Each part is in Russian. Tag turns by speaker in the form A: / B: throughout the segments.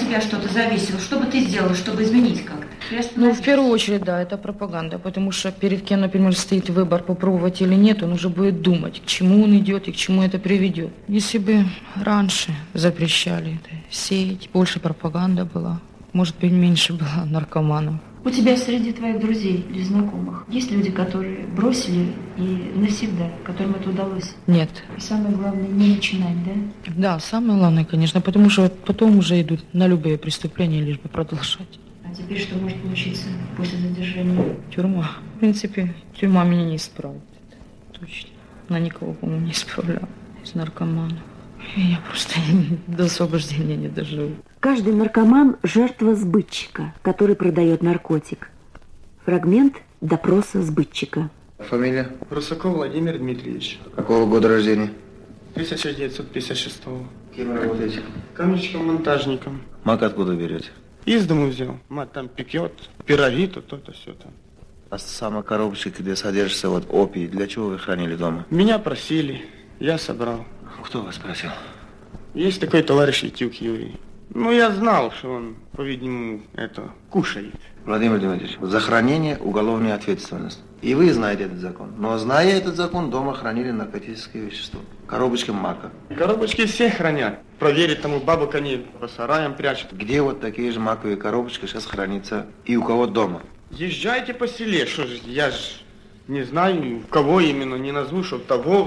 A: тебя что-то зависело, что бы ты сделала, чтобы изменить как-то?
B: Ну, в первую очередь, да, это пропаганда, потому что перед кем, например, стоит выбор, попробовать или нет, он уже будет думать, к чему он идет и к чему это приведет. Если бы раньше запрещали это сеять, больше пропаганда была, может быть, меньше было наркоманов.
A: У тебя среди твоих друзей или знакомых есть люди, которые бросили и навсегда, которым это удалось?
B: Нет.
A: И самое главное, не начинать, да?
B: Да, самое главное, конечно, потому что потом уже идут на любые преступления, лишь бы продолжать.
A: А теперь что может получиться после задержания?
B: Тюрьма. В принципе, тюрьма меня не исправит. Это точно. Она никого, по-моему, не исправляла из наркоманов. Я просто до освобождения не доживу.
C: Каждый наркоман – жертва сбытчика, который продает наркотик. Фрагмент допроса сбытчика.
D: Фамилия?
E: Русаков Владимир Дмитриевич.
D: Какого года рождения?
E: 1956-го.
D: Кем работаете?
E: Каменщиком-монтажником.
D: Мак откуда берете?
E: Из дому взял. Мать там пекет, пироги, то-то, все-то.
D: А сама коробочка, где содержится вот опий, для чего вы хранили дома?
E: Меня просили, я собрал.
D: Кто вас просил?
E: Есть такой товарищ Итюк Юрий. Ну, я знал, что он, по-видимому, это кушает.
D: Владимир Дмитриевич, за хранение уголовная ответственность. И вы знаете этот закон. Но зная этот закон, дома хранили наркотические вещества. Коробочки мака.
E: Коробочки все хранят. Проверить тому бабок они по сараям прячут.
D: Где вот такие же маковые коробочки сейчас хранятся и у кого дома?
E: Езжайте по селе, что ж, я ж не знаю, у кого именно, не назову, что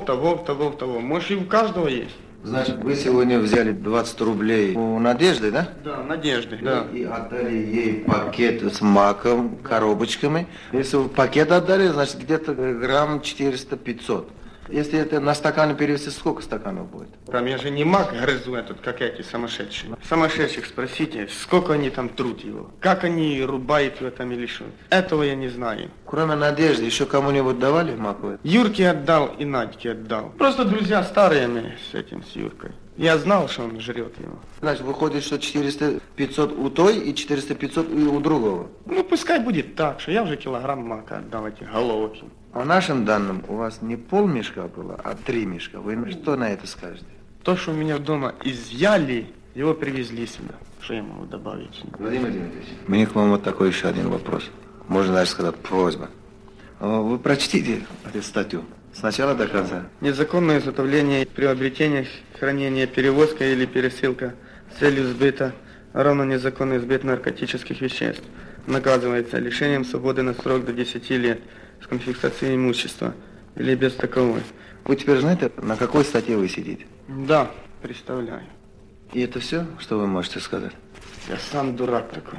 E: того. Может, и у каждого есть.
D: Значит, вы сегодня взяли 20 рублей у Надежды, да?
E: Да, Надежды, да.
D: И отдали ей пакет с маком, коробочками. Если вы пакет отдали, значит, где-то грамм 400-500. Если это на стаканы перевести, сколько стаканов будет?
E: Там я же не мак грызу этот, как эти сумасшедшие. Самошедших спросите, сколько они там трут его, как они рубают его там или что. Этого я не знаю.
D: Кроме Надежды, еще кому-нибудь давали маку?
E: Юрке отдал и Надьке отдал. Просто друзья старые мы с этим, с Юркой. Я знал, что он жрет его.
D: Значит, выходит, что 400-500 у той и 400-500 у другого.
E: Ну, пускай будет так, что я уже килограмм мака отдал, эти головок.
D: По нашим данным, у вас не полмешка было, а 3 мешка. Вы что на это скажете?
E: То, что у меня дома изъяли, его привезли сюда. Что я могу добавить?
D: Владимир Дмитриевич, у меня к вам вот такой еще один вопрос. Можно даже сказать просьба. Вы прочтите эту статью с начала до конца.
E: Незаконное изготовление, приобретение, хранение, перевозка или пересылка с целью сбыта, равно незаконный сбыт наркотических веществ. Наказывается лишением свободы на срок до 10 лет с конфискацией имущества или без таковой.
D: Вы теперь знаете, на какой статье вы сидите?
E: Да, представляю.
D: И это все, что вы можете сказать?
E: Я сам дурак такой.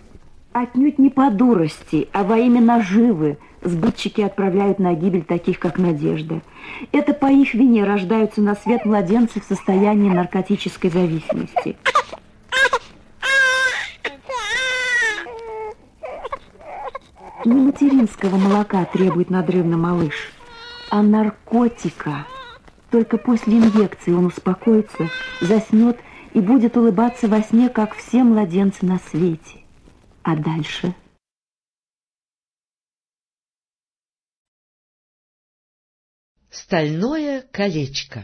C: Отнюдь не по дурости, а во имя наживы сбытчики отправляют на гибель таких, как Надежда. Это по их вине рождаются на свет младенцы в состоянии наркотической зависимости. Не материнского молока требует надрывно малыш, а наркотика. Только после инъекции он успокоится, заснет и будет улыбаться во сне, как все младенцы на свете. А дальше?
F: Стальное колечко.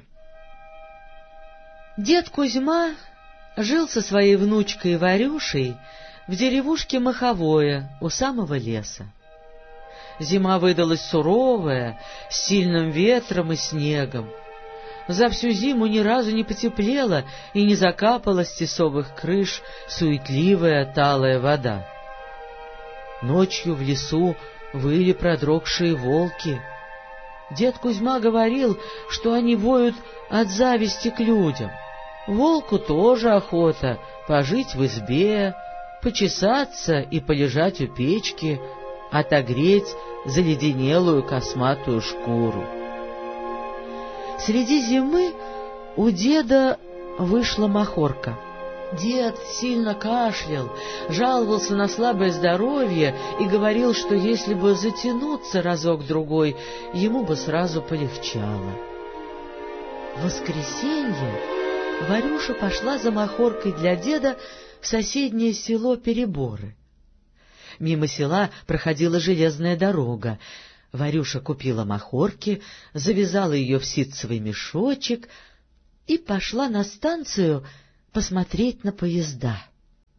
F: Дед Кузьма жил со своей внучкой Варюшей в деревушке Маховое у самого леса. Зима выдалась суровая, с сильным ветром и снегом. За всю зиму ни разу не потеплело и не закапала с тесовых крыш суетливая талая вода. Ночью в лесу выли продрогшие волки. Дед Кузьма говорил, что они воют от зависти к людям. Волку тоже охота пожить в избе, почесаться и полежать у печки, отогреть заледенелую косматую шкуру. Среди зимы у деда вышла махорка. Дед сильно кашлял, жаловался на слабое здоровье и говорил, что если бы затянуться разок-другой, ему бы сразу полегчало. В воскресенье Варюша пошла за махоркой для деда в соседнее село Переборы. Мимо села проходила железная дорога. Варюша купила махорки, завязала ее в ситцевый мешочек и пошла на станцию посмотреть на поезда.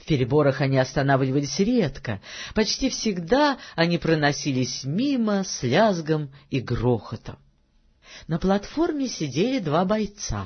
F: В переборах они останавливались редко, почти всегда они проносились мимо с лязгом и грохотом. На платформе сидели два бойца.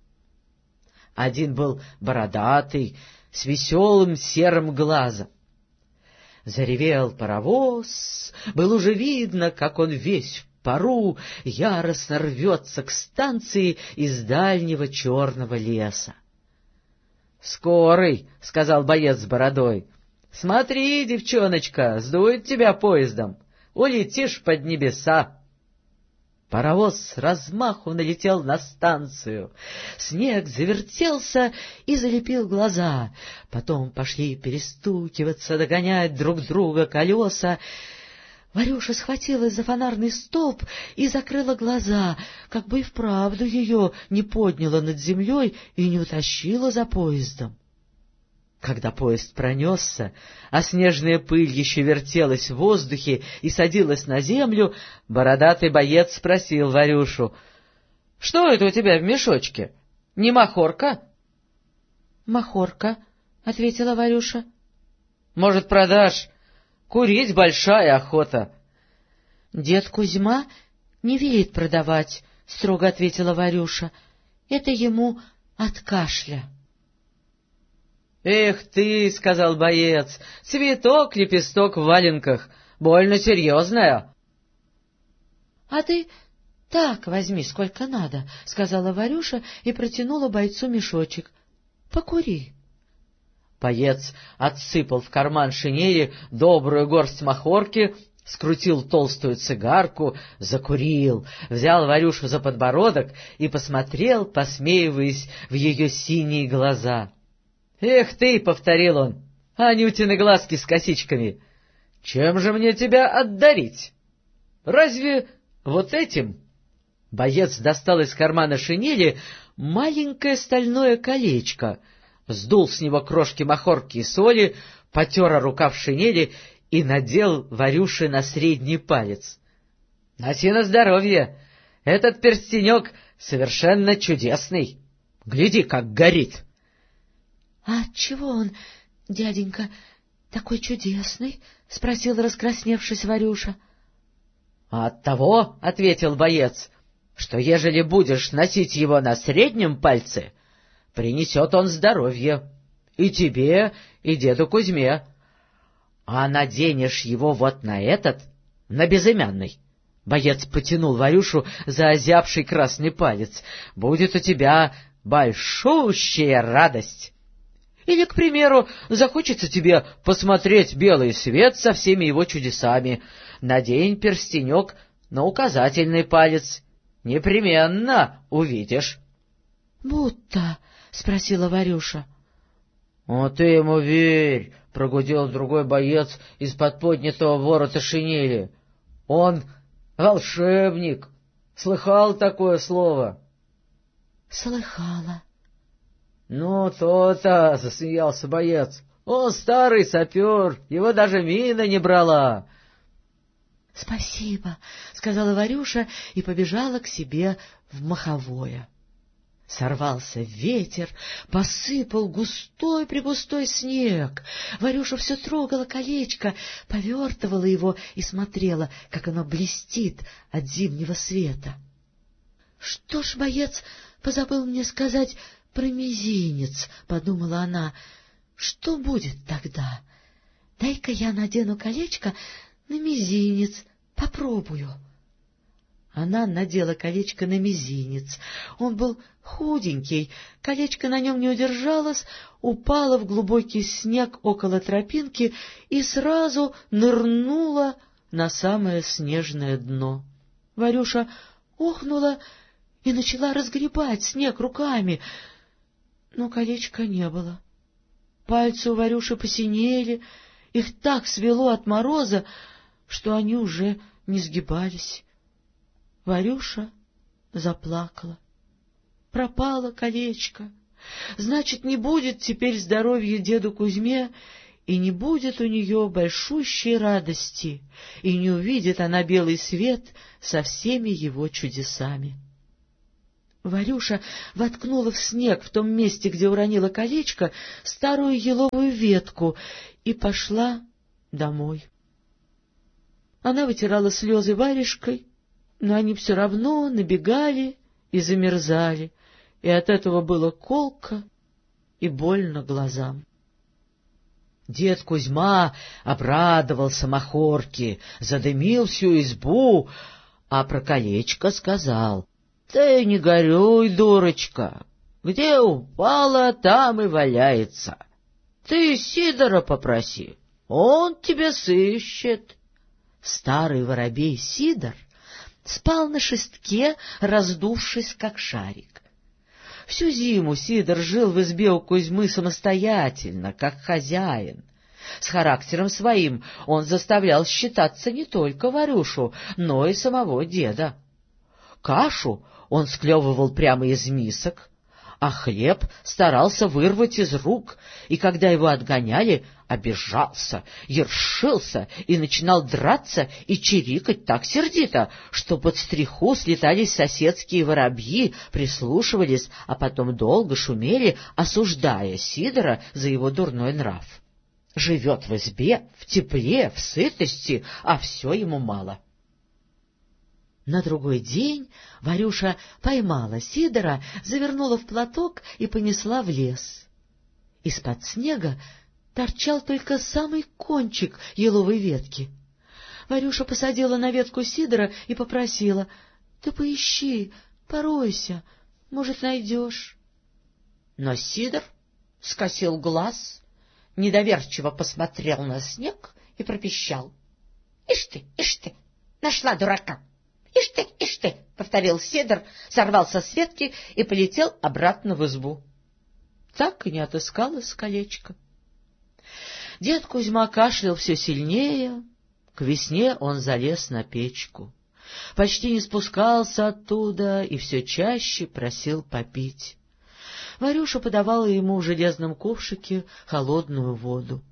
F: Один был бородатый, с веселым серым глазом. Заревел паровоз, было уже видно, как он весь в пару яростно рвется к станции из дальнего черного леса. — Скорый, — сказал боец с бородой, — смотри, девчоночка, сдует тебя поездом, улетишь под небеса. Паровоз с размаху налетел на станцию. Снег завертелся и залепил глаза. Потом пошли перестукиваться, догонять друг друга колеса. Варюша схватилась за фонарный столб и закрыла глаза, как бы и вправду ее не подняло над землей и не утащило за поездом. Когда поезд пронесся, а снежная пыль еще вертелась в воздухе и садилась на землю, бородатый боец спросил Варюшу: — Что это у тебя в мешочке? Не махорка? — Махорка, — ответила Варюша. — Может, продашь? Курить большая охота. — Дед Кузьма не велит продавать, — строго ответила Варюша. — Это ему от кашля. — Эх ты, — сказал боец, — цветок-лепесток в валенках, больно серьезная. — А ты так возьми, сколько надо, — сказала Варюша и протянула бойцу мешочек. — Покури. Боец отсыпал в карман шинели добрую горсть махорки, скрутил толстую цигарку, закурил, взял Варюшу за подбородок и посмотрел, посмеиваясь в ее синие глаза. — Эх ты, — повторил он, — Анютины глазки с косичками. Чем же мне тебя отдарить? Разве вот этим? Боец достал из кармана шинели маленькое стальное колечко, сдул с него крошки махорки и соли, потер рукав шинели и надел Варюше на средний палец. — Носи на здоровье, этот перстенек совершенно чудесный. Гляди, как горит. — А отчего он, дяденька, такой чудесный? — спросил, раскрасневшись, Варюша. — Оттого, — ответил боец, — что ежели будешь носить его на среднем пальце, принесет он здоровье и тебе, и деду Кузьме. А наденешь его вот на этот, на безымянный. Боец потянул Варюшу за озябший красный палец. Будет у тебя большущая радость. Или, к примеру, захочется тебе посмотреть белый свет со всеми его чудесами. Надень перстенек на указательный палец. Непременно увидишь. — Будто? — спросила Варюша. — А ты ему верь, — прогудел другой боец из-под поднятого ворота шинели. — Он волшебник. Слыхал такое слово? — Слыхала. — Ну, то-то, — засмеялся боец. — Он старый сапер, его даже мина не брала. — Спасибо, — сказала Варюша и побежала к себе в маховое. Сорвался ветер, посыпал густой-прегустой снег. Варюша все трогала колечко, повертывала его и смотрела, как оно блестит от зимнего света. — Что ж боец позабыл мне сказать про мизинец, — подумала она. — Что будет тогда? Дай-ка я надену колечко на мизинец, попробую. Она надела колечко на мизинец. Он был худенький, колечко на нем не удержалось, упало в глубокий снег около тропинки и сразу нырнуло на самое снежное дно. Варюша охнула и начала разгребать снег руками, но колечка не было. Пальцы у Варюши посинели, их так свело от мороза, что они уже не сгибались. Варюша заплакала. Пропало колечко. Значит, не будет теперь здоровья деду Кузьме, и не будет у нее большущей радости, и не увидит она белый свет со всеми его чудесами. Варюша воткнула в снег в том месте, где уронила колечко, старую еловую ветку и пошла домой. Она вытирала слезы варежкой, но они все равно набегали и замерзали, и от этого было колко и больно глазам. Дед Кузьма обрадовался махорке, задымил всю избу, а про колечко сказал: — Ты не горюй, дурочка, где упала, там и валяется. Ты Сидора попроси, он тебе сыщет. Старый воробей Сидор спал на шестке, раздувшись, как шарик. Всю зиму Сидор жил в избе у Кузьмы самостоятельно, как хозяин. С характером своим он заставлял считаться не только Варюшу, но и самого деда. Кашу он склевывал прямо из мисок, а хлеб старался вырвать из рук, и когда его отгоняли, обижался, ершился и начинал драться и чирикать так сердито, что под стриху слетались соседские воробьи, прислушивались, а потом долго шумели, осуждая Сидора за его дурной нрав. Живет в избе, в тепле, в сытости, а все ему мало. На другой день Варюша поймала Сидора, завернула в платок и понесла в лес. Из-под снега торчал только самый кончик еловой ветки. Варюша посадила на ветку Сидора и попросила: — Ты поищи, поройся, может, найдешь. Но Сидор скосил глаз, недоверчиво посмотрел на снег и пропищал: — Ишь ты, нашла дурака! Ишь ты, — повторил Сидор, сорвался с ветки и полетел обратно в избу. Так и не отыскалось колечко. Дед Кузьма кашлял все сильнее. К весне он залез на печку. Почти не спускался оттуда и все чаще просил попить. Варюша подавала ему в железном ковшике холодную воду.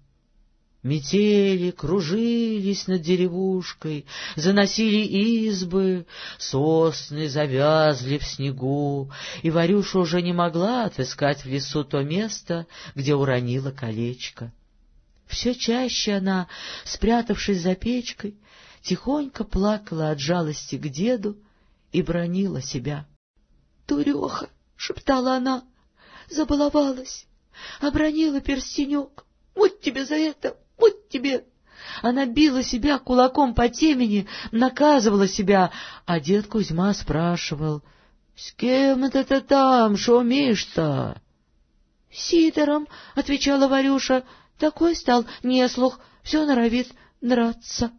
F: Метели кружились над деревушкой, заносили избы, сосны завязли в снегу, и Варюша уже не могла отыскать в лесу то место, где уронила колечко. Все чаще она, спрятавшись за печкой, тихонько плакала от жалости к деду и бранила себя. — Дуреха! — шептала она. — Забаловалась, обронила перстенек. Вот тебе за это! Вот тебе! Она била себя кулаком по темени, наказывала себя, а дед Кузьма спрашивал: — С кем это ты там шумишь-то? — Сидором, — отвечала Варюша, — такой стал неслух, все норовит драться.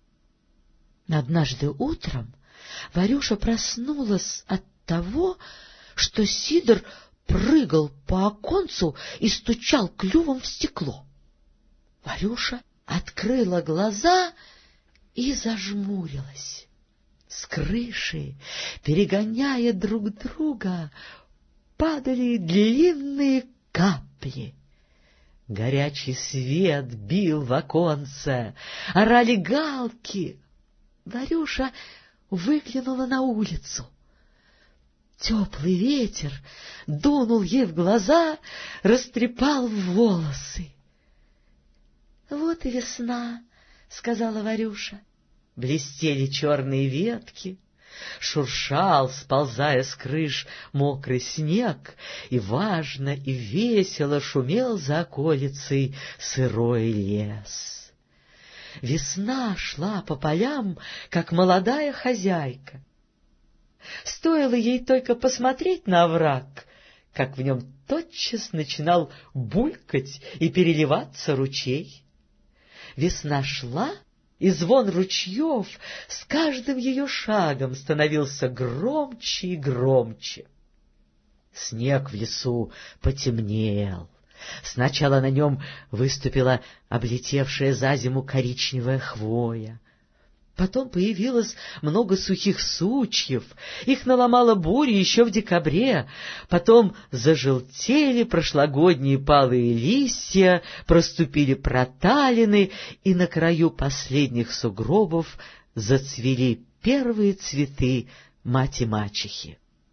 F: Однажды утром Варюша проснулась от того, что Сидор прыгал по оконцу и стучал клювом в стекло. Варюша открыла глаза и зажмурилась. С крыши, перегоняя друг друга, падали длинные капли. Горячий свет бил в оконце, орали галки. Варюша выглянула на улицу. Теплый ветер дунул ей в глаза, растрепал волосы. — Вот и весна, — сказала Варюша. Блестели черные ветки, шуршал, сползая с крыш, мокрый снег, и важно и весело шумел за околицей сырой лес. Весна шла по полям, как молодая хозяйка. Стоило ей только посмотреть на овраг, как в нем тотчас начинал булькать и переливаться ручей. Весна шла, и звон ручьев с каждым ее шагом становился громче и громче. Снег в лесу потемнел. Сначала на нем выступила облетевшая за зиму коричневая хвоя. Потом появилось много сухих сучьев, их наломала буря еще в декабре. Потом зажелтели прошлогодние палые листья, проступили проталины, и на краю последних сугробов зацвели первые цветы мать и мачехи.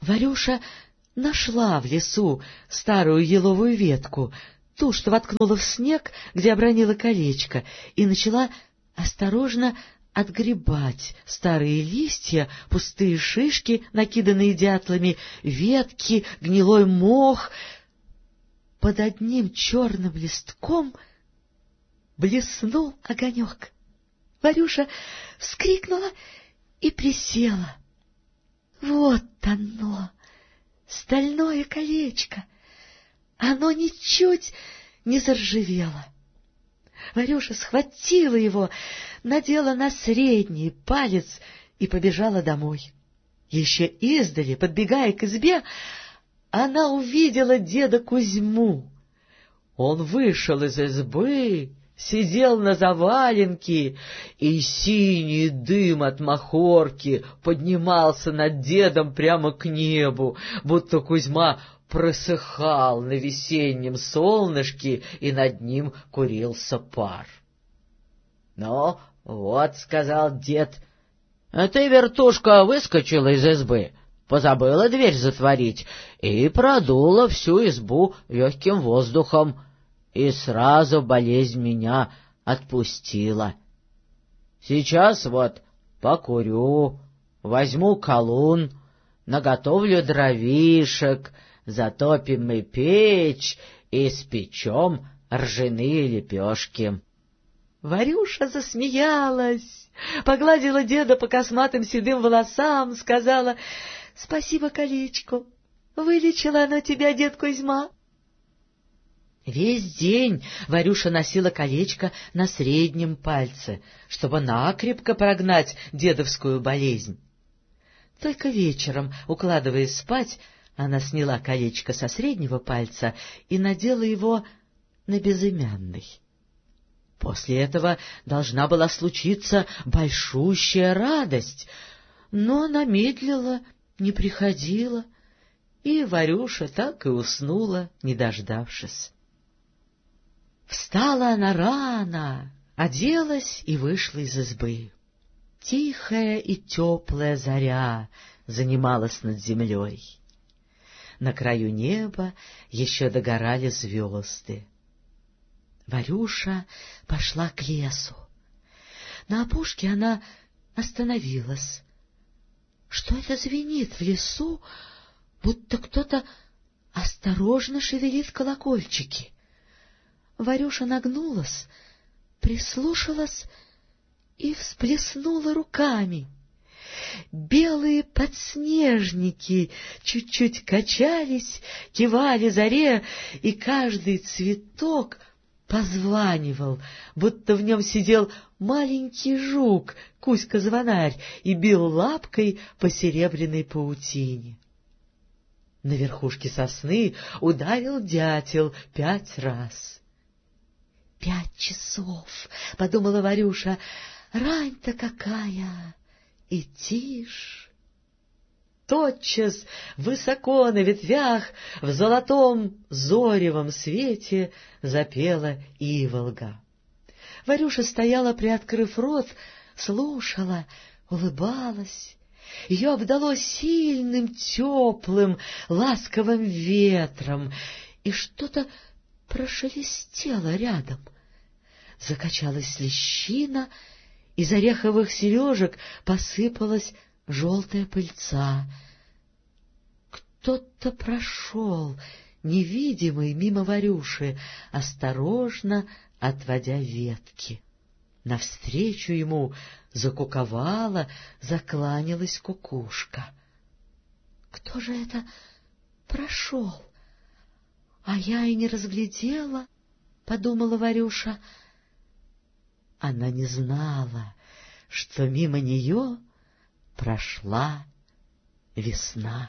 F: Варюша нашла в лесу старую еловую ветку, ту, что воткнула в снег, где обронила колечко, и начала осторожно отгребать старые листья, пустые шишки, накиданные дятлами, ветки, гнилой мох. Под одним черным листком блеснул огонек. Варюша вскрикнула и присела. Вот оно, стальное колечко. Оно ничуть не заржавело. Варюша схватила его, надела на средний палец и побежала домой. Еще издали, подбегая к избе, она увидела деда Кузьму. Он вышел из избы, сидел на заваленке, и синий дым от махорки поднимался над дедом прямо к небу, будто Кузьма просыхал на весеннем солнышке, и над ним курился пар. — Ну, вот, — сказал дед, — ты, вертушка, выскочила из избы, позабыла дверь затворить и продула всю избу легким воздухом, и сразу болезнь меня отпустила. Сейчас вот покурю, возьму колун, наготовлю дровишек, затопим мы печь и спечем ржаные лепешки. Варюша засмеялась, погладила деда по косматым седым волосам, сказала: — Спасибо колечку, вылечила оно тебя, дед Кузьма. Весь день Варюша носила колечко на среднем пальце, чтобы накрепко прогнать дедовскую болезнь. Только вечером, укладываясь спать, она сняла колечко со среднего пальца и надела его на безымянный. После этого должна была случиться большущая радость, но она медлила, не приходила, и Варюша так и уснула, не дождавшись. Встала она рано, оделась и вышла из избы. Тихая и теплая заря занималась над землей. На краю неба еще догорали звезды. Варюша пошла к лесу. На опушке она остановилась. Что это звенит в лесу, будто кто-то осторожно шевелит колокольчики? Варюша нагнулась, прислушалась и всплеснула руками. Белые подснежники чуть-чуть качались, кивали заре, и каждый цветок позванивал, будто в нем сидел маленький жук, Кузька-звонарь, и бил лапкой по серебряной паутине. На верхушке сосны ударил дятел 5 раз. 5 часов, — подумала Варюша, — рань-то какая, и тишь. Тотчас высоко на ветвях в золотом зоревом свете запела иволга. Варюша стояла, приоткрыв рот, слушала, улыбалась. Ее обдало сильным, теплым, ласковым ветром, и что-то прошелестело рядом. Закачалась лещина, из ореховых сережек посыпалась желтая пыльца. Кто-то прошел, невидимый, мимо Варюши, осторожно отводя ветки. Навстречу ему закуковала, закланялась кукушка. Кто же это прошел? А я и не разглядела, — подумала Варюша. Она не знала, что мимо нее прошла весна.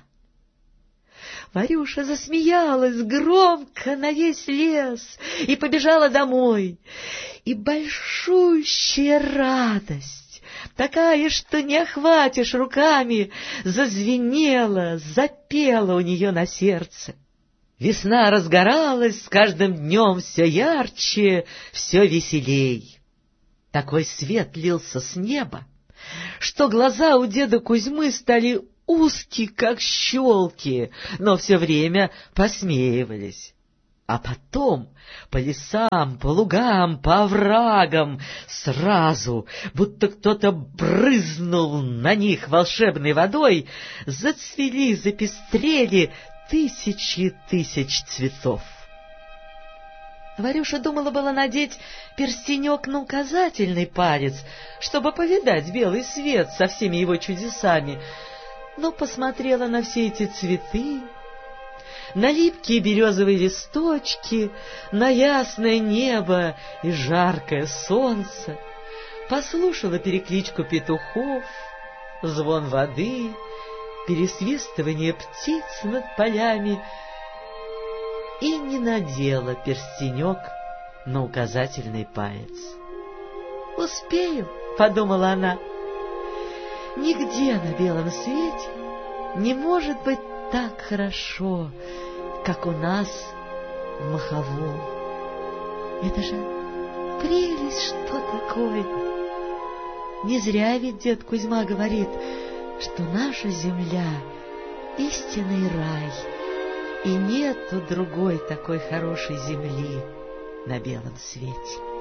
F: Варюша засмеялась громко на весь лес и побежала домой. И большущая радость, такая, что не охватишь руками, зазвенела, запела у нее на сердце. Весна разгоралась с каждым днем все ярче, все веселей. Такой свет лился с неба, что глаза у деда Кузьмы стали узкие, как щелки, но все время посмеивались. А потом по лесам, по лугам, по оврагам сразу, будто кто-то брызнул на них волшебной водой, зацвели, запестрели тысячи тысяч цветов. Варюша думала было надеть перстенек на указательный палец, чтобы повидать белый свет со всеми его чудесами, но посмотрела на все эти цветы, на липкие березовые листочки, на ясное небо и жаркое солнце, послушала перекличку петухов, звон воды, пересвистывание птиц над полями и не надела перстенек на указательный палец. «Успею», — подумала она, — «нигде на белом свете не может быть так хорошо, как у нас в Маховом. Это же прелесть, что такое! Не зря ведь дед Кузьма говорит, что наша земля — истинный рай, и нету другой такой хорошей земли на белом свете».